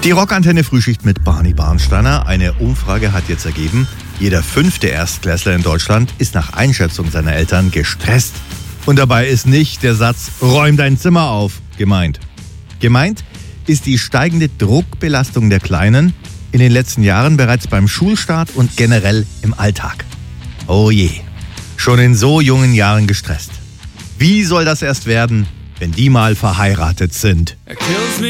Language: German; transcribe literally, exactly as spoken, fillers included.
Die Rockantenne Frühschicht mit Barney Barnsteiner. Eine Umfrage hat jetzt ergeben, jeder fünfte Erstklässler in Deutschland ist nach Einschätzung seiner Eltern gestresst. Und dabei ist nicht der Satz "Räum dein Zimmer auf" gemeint. Gemeint ist die steigende Druckbelastung der Kleinen in den letzten Jahren bereits beim Schulstart und generell im Alltag. Oh je, schon in so jungen Jahren gestresst. Wie soll das erst werden, wenn die mal verheiratet sind?